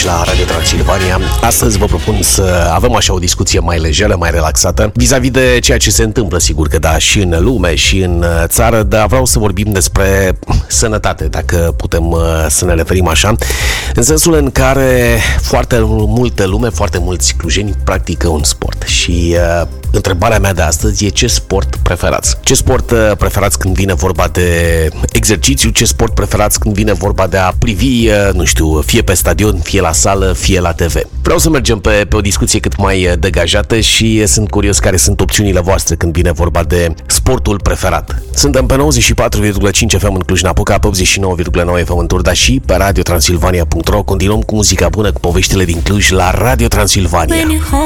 la Radio Transilvania. Astăzi vă propun să avem așa o discuție mai lejeră, mai relaxată, vis-a-vis de ceea ce se întâmplă, sigur că da, și în lume, și în țară, dar vreau să vorbim despre sănătate, dacă putem să ne referim așa, în sensul în care foarte multă lume, foarte mulți clujeni practică un sport și întrebarea mea de astăzi e: ce sport preferați? Ce sport preferați când vine vorba de exercițiu? Ce sport preferați când vine vorba de a privi, nu știu, fie pe stadion, fie la sală, fie la TV? Vreau să mergem pe o discuție cât mai degajată și sunt curios care sunt opțiunile voastre când vine vorba de sportul preferat. Suntem pe 94,5 FM în Cluj-Napoca, pe 89,9 FM în Turda și pe radiotransilvania.ro. Continuăm cu muzica bună, cu poveștile din Cluj la Radio Transilvania.